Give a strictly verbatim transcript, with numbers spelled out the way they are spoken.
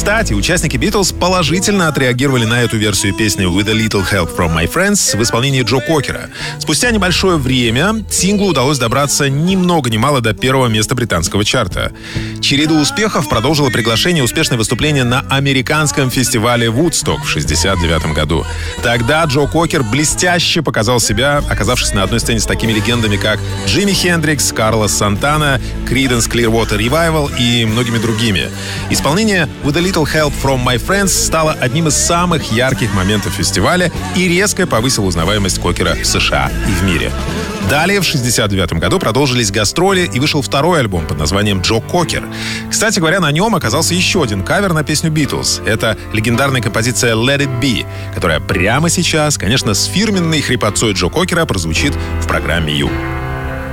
Кстати, участники Битлз положительно отреагировали на эту версию песни «With a Little Help from My Friends» в исполнении Джо Кокера. Спустя небольшое время синглу удалось добраться ни много ни мало до первого места британского чарта. Череду успехов продолжило приглашение и успешное выступление на американском фестивале Вудсток в шестьдесят девятом году. Тогда Джо Кокер блестяще показал себя, оказавшись на одной сцене с такими легендами, как Джимми Хендрикс, Карлос Сантана, Creedence Clearwater Revival и многими другими. Исполнение «With a Little Help from My Friends» стало одним из самых ярких моментов фестиваля и резко повысило узнаваемость Кокера в США и в мире. Далее, в шестьдесят девятом году продолжились гастроли и вышел второй альбом под названием «Джо Кокер». Кстати говоря, на нем оказался еще один кавер на песню «Битлз». Это легендарная композиция «Let It Be», которая прямо сейчас, конечно, с фирменной хрипотцой Джо Кокера прозвучит в программе «Ю».